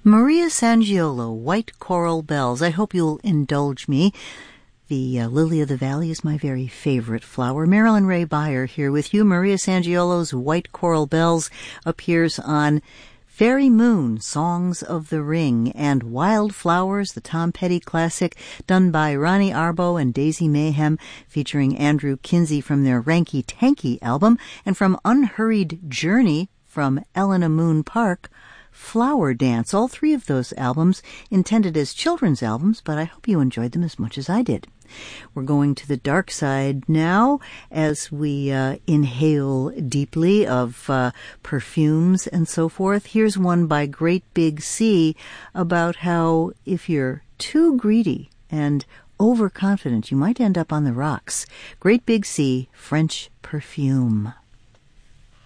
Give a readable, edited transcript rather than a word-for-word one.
Maria Sangiolo, White Coral Bells. I hope you'll indulge me. The lily of the valley is my very favorite flower. Marilyn Ray Beyer here with you. Maria Sangiolo's White Coral Bells appears on Fairy Moon, Songs of the Ring, and Wildflowers, the Tom Petty classic, done by Ronnie Arbo and Daisy Mayhem, featuring Andrew Kinsey from their Ranky Tanky album, and from Unhurried Journey from Elena Moon Park, Flower Dance. All three of those albums intended as children's albums, but I hope you enjoyed them as much as I did. We're going to the dark side now as we inhale deeply of perfumes and so forth. Here's one by Great Big Sea about how if you're too greedy and overconfident, you might end up on the rocks. Great Big Sea, French Perfume.